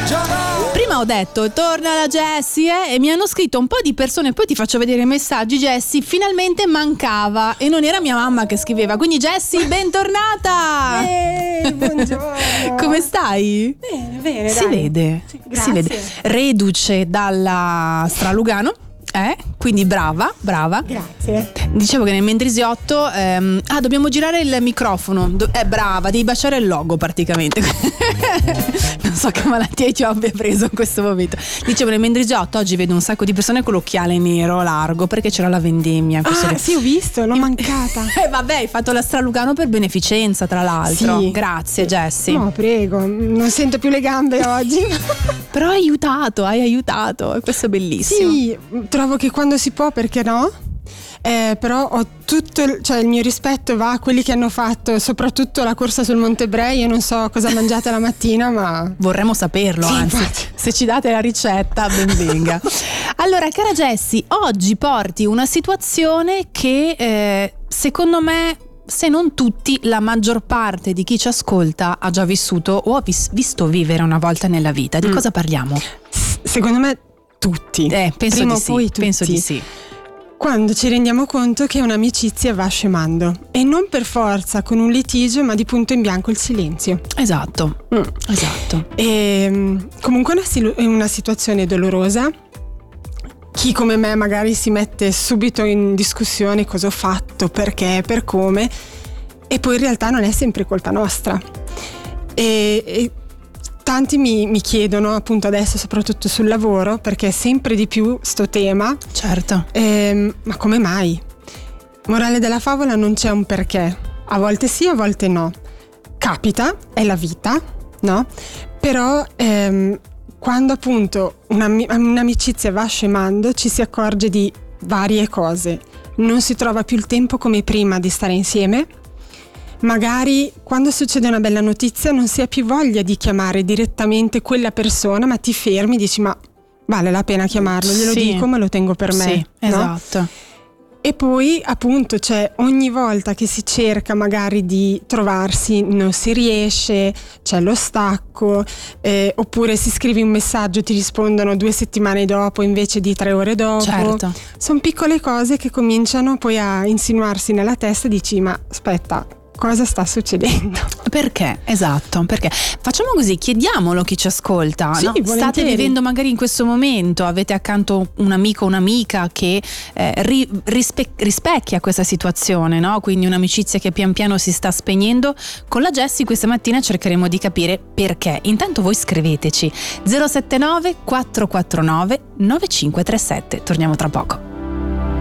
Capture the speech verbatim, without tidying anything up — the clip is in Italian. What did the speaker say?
Prima ho detto torna la Jessie eh, e mi hanno scritto un po' di persone, poi ti faccio vedere i messaggi. Jessie finalmente mancava e non era mia mamma che scriveva, quindi Jessie bentornata. Ehi, buongiorno. Come stai? Bene, bene, si dai. vede Sì, si vede reduce dalla Stralugano. Eh? Quindi brava, brava. Grazie. Dicevo che nel Mendrisiotto ehm, ah, dobbiamo girare il microfono. Do- eh, brava, devi baciare il logo praticamente. Non so che malattia ti abbia preso in questo momento. Dicevo, nel Mendrisiotto oggi vedo un sacco di persone con l'occhiale nero largo perché c'era la vendemmia. Ah, sì, ho visto, l'ho mancata. Eh vabbè, hai fatto la Stralugano per beneficenza, tra l'altro. Sì. Grazie, Jessie. No, prego, non sento più le gambe oggi. Però hai aiutato, hai aiutato, e questo è bellissimo. Sì, trovo che quando si può, perché no? Eh, però ho tutto il, cioè il mio rispetto va a quelli che hanno fatto soprattutto la corsa sul Monte Brei. Io non so cosa mangiate la mattina, ma vorremmo saperlo, sì, anzi, infatti. Se ci date la ricetta ben venga. Allora, cara Jessie, oggi porti una situazione che eh, secondo me, se non tutti, la maggior parte di chi ci ascolta ha già vissuto o ha vis- visto vivere una volta nella vita. Di mm. cosa parliamo? S- secondo me tutti. Eh, penso Prima di o poi sì, tutti. penso di sì. Quando ci rendiamo conto che un'amicizia va scemando, e non per forza con un litigio, ma di punto in bianco il silenzio. Esatto, mm. esatto. E, comunque è una, sil- è una situazione dolorosa. Chi come me magari si mette subito in discussione cosa ho fatto, perché, per come, e poi in realtà non è sempre colpa nostra. E, e tanti mi, mi chiedono, appunto adesso soprattutto sul lavoro, perché sempre di più sto tema. Certo. Ehm, ma come mai? Morale della favola, non c'è un perché. A volte sì, a volte no. Capita, è la vita, no? Però ehm, quando appunto un'amicizia va scemando ci si accorge di varie cose. Non si trova più il tempo come prima di stare insieme. Magari quando succede una bella notizia non si ha più voglia di chiamare direttamente quella persona, ma ti fermi e dici ma vale la pena chiamarlo, glielo sì. dico ma lo tengo per me. Sì, no? esatto. E poi appunto c'è ogni volta che si cerca magari di trovarsi non si riesce, c'è lo stacco, eh, oppure si scrivi un messaggio e ti rispondono due settimane dopo invece di tre ore dopo. Certo. Sono piccole cose che cominciano poi a insinuarsi nella testa e dici ma aspetta, cosa sta succedendo? Perché? Esatto, perché? Facciamo così, chiediamolo a chi ci ascolta, sì, no? State vivendo magari in questo momento, avete accanto un amico o un'amica che eh, ri, rispe, rispecchia questa situazione, no? Quindi un'amicizia che pian piano si sta spegnendo. Con la Jessie questa mattina cercheremo di capire perché. Intanto voi scriveteci zero sette nove quattro quattro nove nove cinque tre sette. Torniamo tra poco.